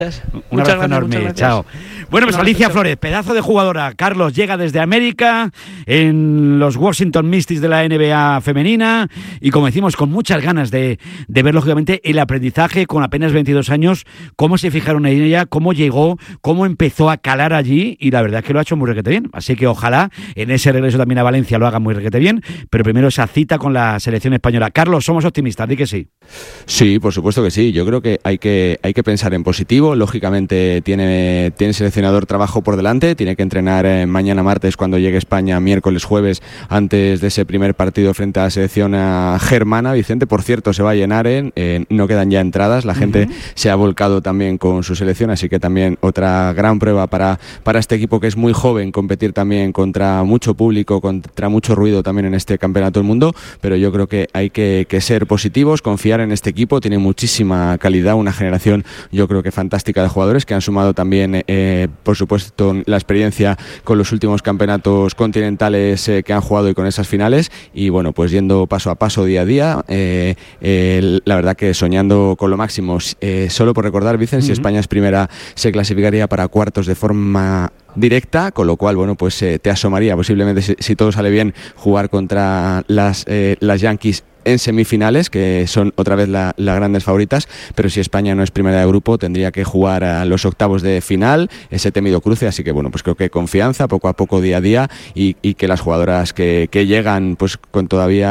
Un abrazo enorme, chao. Bueno, pues Alicia Flores, pedazo de jugadora. Carlos llega desde América en los Washington Mystics de la NBA femenina y, como decimos, con muchas ganas de ver, lógicamente, el aprendizaje con apenas 22 años, cómo se fijaron en ella, cómo llegó, cómo empezó a calar allí, y la verdad es que lo ha hecho muy requete bien. Así que ojalá en ese regreso también a Valencia lo haga muy requete bien, pero primero esa cita con la selección española. Carlos, somos optimistas, di que sí. Sí, por supuesto que sí. Yo creo que hay que pensar en positivo. Lógicamente tiene seleccionador trabajo por delante, tiene que entrenar mañana martes cuando llegue a España, miércoles, jueves, antes de ese primer partido frente a la selección germana. Vicente, por cierto, se va a llenar, no quedan ya entradas, la gente se ha volcado también con su selección, así que también otra gran prueba para este equipo que es muy joven, competir también contra mucho público, contra mucho ruido también en este campeonato del mundo, pero yo creo que hay que ser positivos, confiar en este equipo, tiene muchísima calidad, una generación yo creo que fantástica de jugadores que han sumado también, por supuesto, la experiencia con los últimos campeonatos continentales que han jugado y con esas finales, y bueno, pues yendo paso a paso, día a día, la verdad que soñando con lo máximo. Solo por recordar, Vicen, si España es primera se clasificaría para cuartos de forma directa, con lo cual, bueno, pues te asomaría posiblemente, si todo sale bien, jugar contra las Yankees en semifinales, que son otra vez las grandes favoritas, pero si España no es primera de grupo tendría que jugar a los octavos de final, ese temido cruce, así que bueno, pues creo que confianza, poco a poco, día a día, y que las jugadoras que llegan pues con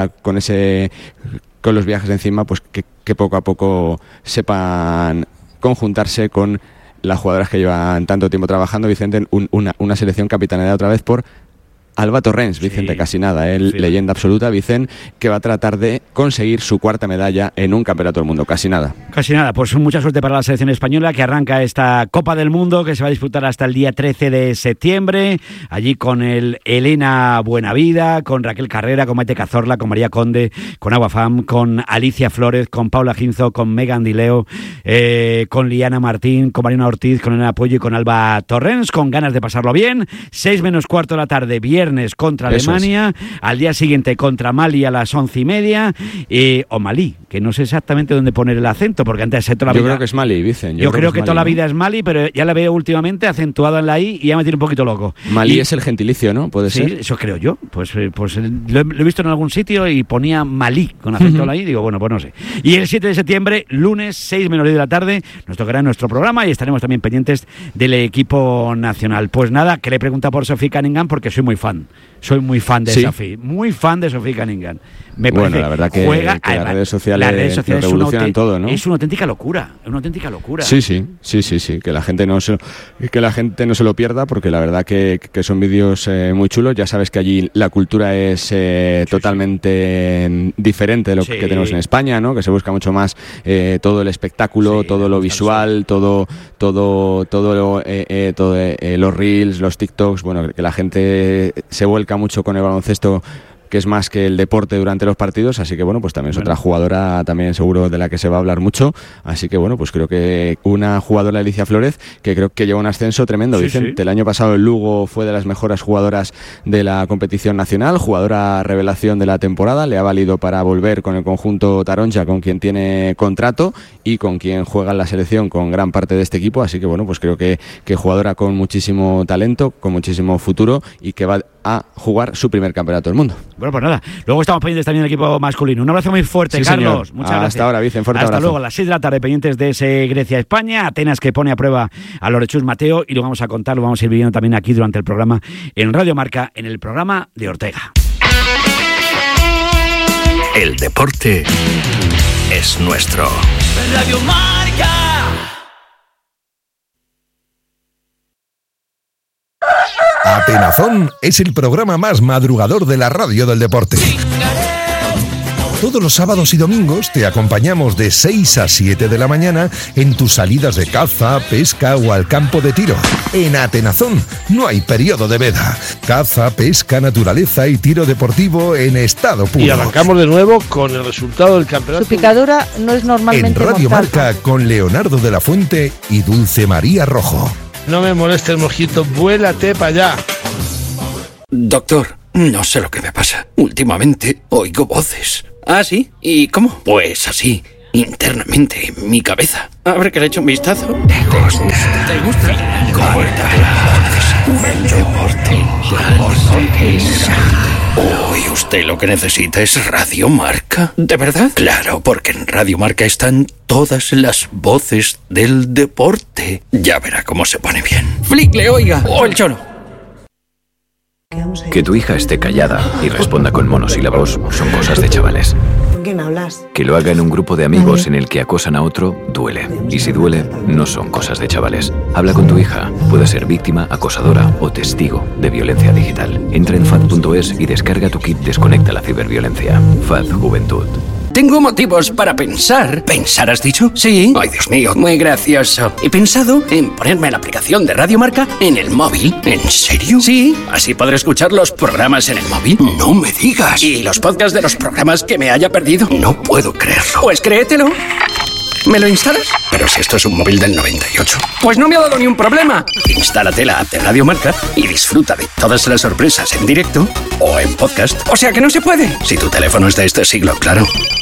los viajes encima, pues que poco a poco sepan conjuntarse con las jugadoras que llevan tanto tiempo trabajando, Vicente, una selección capitaneada otra vez por Alba Torrens, Vicente, sí, casi nada, leyenda absoluta, Vicente, que va a tratar de conseguir su cuarta medalla en un campeonato del mundo, casi nada. Casi nada, pues mucha suerte para la selección española, que arranca esta Copa del Mundo, que se va a disputar hasta el día 13 de septiembre, allí con Elena Buenavida, con Raquel Carrera, con Maite Cazorla, con María Conde, con Agua Fam, con Alicia Flores, con Paula Ginzo, con Megan Dileo, con Liana Martín, con Mariana Ortiz, con Elena Puello y con Alba Torrens, con ganas de pasarlo bien. 6 menos cuarto de la tarde, viernes contra Alemania, al día siguiente contra Mali a las 11:30, o Malí, que no sé exactamente dónde poner el acento, porque antes toda la vida... Yo creo que es Mali, Vicen. Yo creo que toda la vida es Mali, pero ya la veo últimamente acentuada en la I y ya me tiene un poquito loco. Malí es el gentilicio, ¿no? ¿Puede ser? Sí, eso creo yo. Pues lo he visto en algún sitio y ponía Malí con acento en la I, digo, bueno, pues no sé. Y el 7 de septiembre, lunes, 6 menos 10 de la tarde, nos tocará nuestro programa y estaremos también pendientes del equipo nacional. Pues nada, que le pregunta por Sophie Cunningham porque soy muy fan. Soy muy fan de Sophie, muy fan de Sophie Cunningham. Me parece, la verdad que las redes sociales revolucionan todo, ¿no? Es una auténtica locura, Sí, que la gente no se lo pierda, porque la verdad que son vídeos muy chulos. Ya sabes que allí la cultura es totalmente diferente de lo que tenemos en España, ¿no? Que se busca mucho más todo el espectáculo, todo lo visual, todo los reels, los TikToks, bueno, que la gente se vuelca mucho con el baloncesto, que es más que el deporte durante los partidos, así que bueno, pues también es otra jugadora también seguro de la que se va a hablar mucho, así que bueno, pues creo que una jugadora, Alicia Flores, que creo que lleva un ascenso tremendo, Vicente. Sí. El año pasado el Lugo fue de las mejores jugadoras de la competición nacional, jugadora revelación de la temporada, le ha valido para volver con el conjunto Taronja, con quien tiene contrato y con quien juega en la selección con gran parte de este equipo, así que bueno, pues creo que jugadora con muchísimo talento, con muchísimo futuro y que va a jugar su primer campeonato del mundo. Bueno, pues nada, luego estamos pendientes también del equipo masculino. Un abrazo muy fuerte, sí, Carlos. Señor. Muchas gracias. Hasta ahora, Vicen, fuerte abrazo. Hasta luego, a las 6 de la tarde, pendientes de ese Grecia-España. Atenas, que pone a prueba a Lorechus Mateo, y lo vamos a contar, lo vamos a ir viviendo también aquí durante el programa en Radio Marca, en el programa de Ortega. El deporte es nuestro. Radio Marca. Atenazón es el programa más madrugador de la radio del deporte. Todos los sábados y domingos te acompañamos de 6 a 7 de la mañana en tus salidas de caza, pesca o al campo de tiro. En Atenazón no hay periodo de veda. Caza, pesca, naturaleza y tiro deportivo en estado puro. Y arrancamos de nuevo con el resultado del campeonato. Su picadura no es normalmente en Radio Marca con Leonardo de la Fuente y Dulce María Rojo. No me molestes, mojito, vuélate para allá. Doctor, no sé lo que me pasa. Últimamente oigo voces. ¿Ah, sí? ¿Y cómo? Pues así. internamente en mi cabeza. A ver que le echo un vistazo. ¿Te gusta? El deporte. Uy, usted lo que necesita es Radio Marca. ¿De verdad? Claro, porque en Radio Marca están todas las voces del deporte. Ya verá cómo se pone bien. Flick, le oiga. O el cholo. Que tu hija esté callada y responda con monosílabos son cosas de chavales. ¿Con quién hablas? Que lo haga en un grupo de amigos en el que acosan a otro, duele. Y si duele, no son cosas de chavales. Habla con tu hija. Puede ser víctima, acosadora o testigo de violencia digital. Entra en FAD.es y descarga tu kit Desconecta la ciberviolencia. FAD Juventud. Tengo motivos para pensar. ¿Pensar has dicho? Sí. Ay, Dios mío, muy gracioso. He pensado en ponerme la aplicación de Radio Marca en el móvil. ¿En serio? Sí. Así podré escuchar los programas en el móvil. No me digas. ¿Y los podcasts de los programas que me haya perdido? No puedo creerlo. Pues créetelo. ¿Me lo instalas? Pero si esto es un móvil del 98. Pues no me ha dado ni un problema. Instálate la app de Radio Marca y disfruta de todas las sorpresas en directo o en podcast. O sea que no se puede. Si tu teléfono es de este siglo, claro.